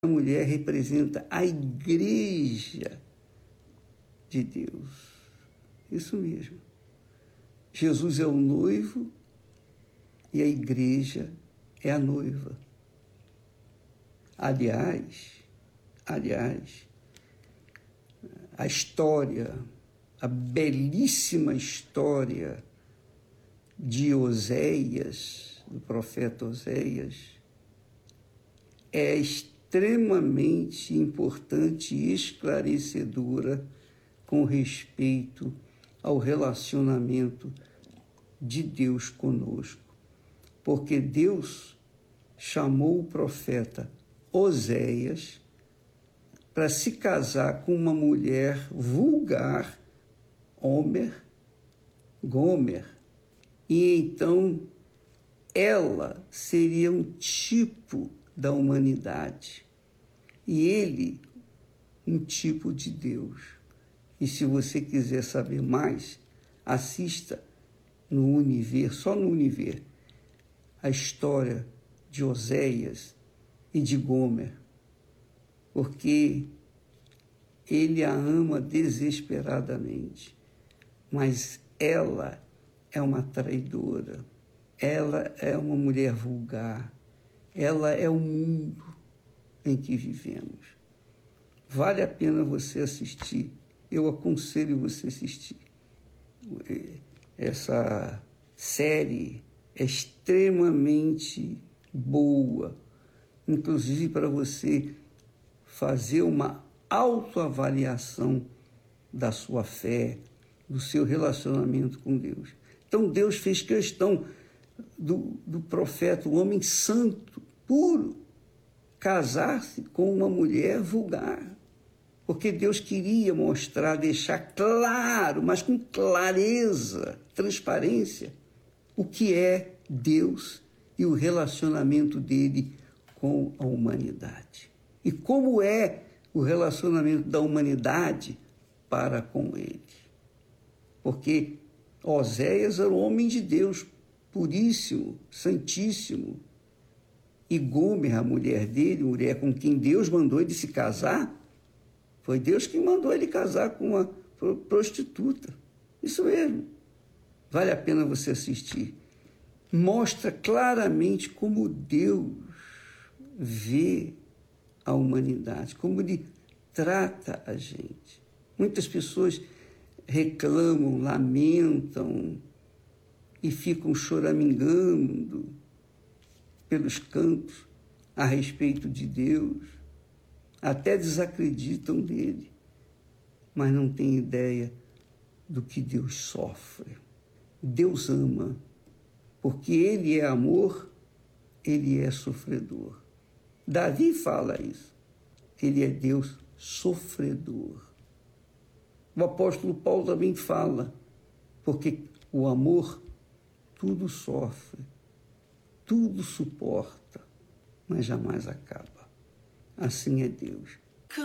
A mulher representa a igreja de Deus. Isso mesmo. Jesus é o noivo e a igreja é a noiva. Aliás, a história, a belíssima história de Oséias, do profeta Oséias, é extremamente importante e esclarecedora com respeito ao relacionamento de Deus conosco. Porque Deus chamou o profeta Oséias para se casar com uma mulher vulgar, Gomer, e então ela seria um tipo da humanidade e ele um tipo de Deus. E se você quiser saber mais, assista no Universo, só no Universo, a história de Oséias e de Gomer, porque ele a ama desesperadamente, mas ela é uma traidora, ela é uma mulher vulgar, ela é o mundo em que vivemos. Vale a pena você assistir, eu aconselho você a assistir. Essa série é extremamente boa, inclusive para você fazer uma autoavaliação da sua fé, do seu relacionamento com Deus. Então Deus fez questão do profeta, o homem santo, puro, casar-se com uma mulher vulgar. Porque Deus queria mostrar, deixar claro, mas com clareza, transparência, o que é Deus e o relacionamento dele com a humanidade. E como é o relacionamento da humanidade para com ele. Porque Oséias era um homem de Deus, puríssimo, santíssimo. E Gomer, a mulher dele, mulher com quem Deus mandou ele se casar, foi Deus que mandou ele casar com uma prostituta. Isso mesmo. Vale a pena você assistir. Mostra claramente como Deus vê a humanidade, como ele trata a gente. Muitas pessoas reclamam, lamentam e ficam choramingando pelos cantos a respeito de Deus, até desacreditam dele, mas não têm ideia do que Deus sofre. Deus ama, porque ele é amor, ele é sofredor. Davi fala isso, ele é Deus sofredor. O apóstolo Paulo também fala, porque o amor tudo sofre, tudo suporta, mas jamais acaba. Assim é Deus.